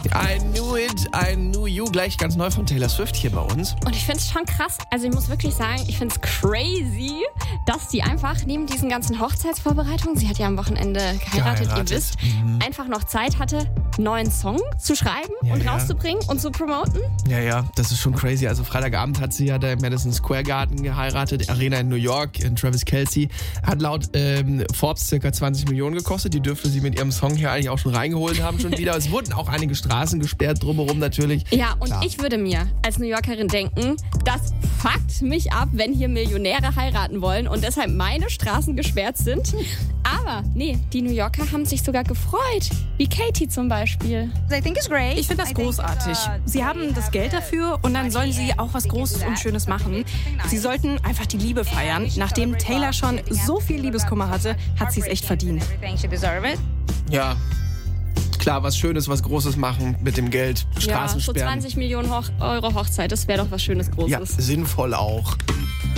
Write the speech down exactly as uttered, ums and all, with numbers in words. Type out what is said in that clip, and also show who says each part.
Speaker 1: I knew it, I knew you. Gleich ganz neu von Taylor Swift hier bei uns.
Speaker 2: Und ich finde es schon krass. Also ich muss wirklich sagen, ich finde es crazy, dass die einfach neben diesen ganzen Hochzeitsvorbereitungen, sie hat ja am Wochenende geheiratet,
Speaker 1: Geheiratet.
Speaker 2: ihr wisst,
Speaker 1: Mhm.
Speaker 2: einfach noch Zeit hatte, einen neuen Song zu schreiben
Speaker 1: Ja,
Speaker 2: und
Speaker 1: ja.
Speaker 2: rauszubringen und zu promoten.
Speaker 1: Ja, ja, das ist schon crazy. Also Freitagabend hat sie ja da im Madison Square Garden geheiratet, Arena in New York, in Travis Kelce. Hat laut ähm, Forbes circa zwanzig Millionen gekostet. Die dürfte sie mit ihrem Song hier eigentlich auch schon reingeholt haben schon wieder. Es wurden auch einige Straßen gesperrt drumherum natürlich.
Speaker 2: Ja, und
Speaker 1: Klar.
Speaker 2: ich würde mir als New Yorkerin denken, das fuckt mich ab, wenn hier Millionäre heiraten wollen und deshalb meine Straßen gesperrt sind. Aber nee, die New Yorker haben sich sogar gefreut. Wie Katie zum Beispiel.
Speaker 3: Ich finde das großartig. Sie haben das Geld dafür und dann sollen sie auch was Großes und Schönes machen. Sie sollten einfach die Liebe feiern. Nachdem Taylor schon so viel Liebeskummer hatte, hat sie es echt verdient.
Speaker 1: Ja, klar, was Schönes, was Großes machen mit dem Geld.
Speaker 2: Ja,
Speaker 1: Straßen
Speaker 2: so
Speaker 1: sperren.
Speaker 2: zwanzig Millionen Hoch- Euro Hochzeit, das wäre doch was Schönes, Großes.
Speaker 1: Ja, sinnvoll auch.